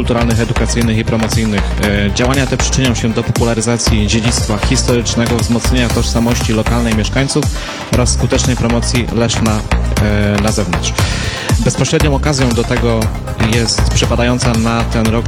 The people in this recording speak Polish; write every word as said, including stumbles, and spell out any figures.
kulturalnych, edukacyjnych i promocyjnych. Działania te przyczynią się do popularyzacji dziedzictwa historycznego, wzmocnienia tożsamości lokalnej mieszkańców oraz skutecznej promocji Leszna na zewnątrz. Bezpośrednią okazją do tego jest przypadająca na ten rok